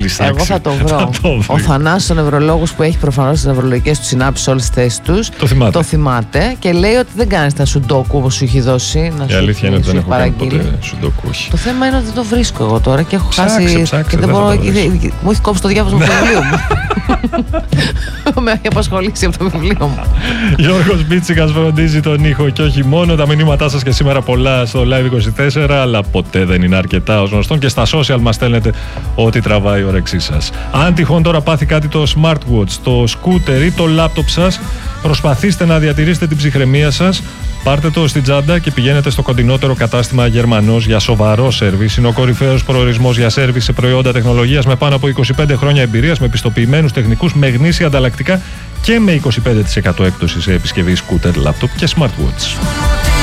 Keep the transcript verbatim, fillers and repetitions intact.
ψάξει. Εγώ θα το βρω. Θα το Ο Θανάσης, ο νευρολόγος που έχει προφανώς τις νευρολογικές του συνάψεις σε όλες τις θέσεις τους, το θυμάται. το θυμάται και λέει ότι δεν κάνεις τα σουντόκου όπως σου έχει δώσει. Να Η σου, αλήθεια είναι ότι δεν έχω κάνει παραγγείλει. ποτέ σουντόκου. Το θέμα είναι ότι δεν το βρίσκω εγώ τώρα και έχω Ψάξε, χάσει. ψάξε, και δεν δεν μπορώ. θα το Και, βρεις. μου έχει κόψει το διάβασμα του βιβλίου μου. Με έχει απασχολήσει από το βιβλίο μου. Γιώργος Μπίτσικας φροντίζει τον ήχο και όχι μόνο. Τα μηνύματά σας και σήμερα πολλά στο Live είκοσι τέσσερα, αλλά ποτέ δεν είναι αρκετά ως γνωστόν. Και στα social μας στέλνετε ό,τι τραβάει η όρεξή σας. Αν τυχόν τώρα πάθει κάτι το smartwatch, το scooter ή το laptop σας, προσπαθήστε να διατηρήσετε την ψυχραιμία σας. Πάρτε το στην τσάντα και πηγαίνετε στο κοντινότερο κατάστημα Γερμανός για σοβαρό σέρβις. Είναι ο κορυφαίος προορισμός για σέρβις σε προϊόντα τεχνολογίας με πάνω από είκοσι πέντε χρόνια εμπειρίας, με πιστοποιημένους τεχνικούς, με γνήσια ανταλλακτικά και με είκοσι πέντε τοις εκατό έκπτωση σε επισκευή scooter, laptop και smartwatch.